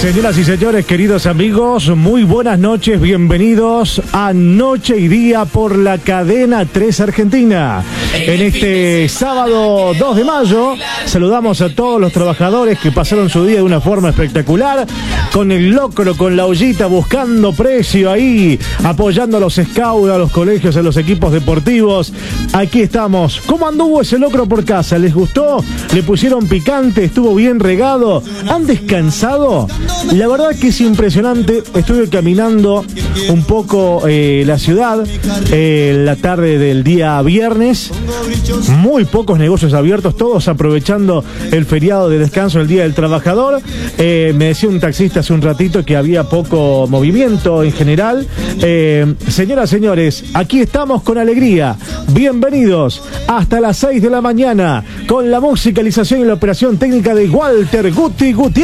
Señoras y señores, queridos amigos, muy buenas noches, bienvenidos a Noche y Día por la Cadena 3 Argentina. En este sábado 2 de mayo saludamos a todos los trabajadores que pasaron su día de una forma espectacular, con el locro, con la ollita, buscando precio ahí, apoyando a los scouts, a los colegios, a los equipos deportivos. Aquí estamos. ¿Cómo anduvo ese locro por casa? ¿Les gustó? ¿Le pusieron picante? ¿Estuvo bien regado? ¿Han descansado? La verdad que es impresionante. Estuve caminando un poco la ciudad la tarde del día viernes. Muy pocos negocios abiertos, todos aprovechando el feriado de descanso, el Día del Trabajador. Me decía un taxista hace un ratito que había poco movimiento en general. Señoras, señores, aquí estamos con alegría. Bienvenidos hasta las 6 de la mañana con la musicalización y la operación técnica de Walter Guti Gutiérrez.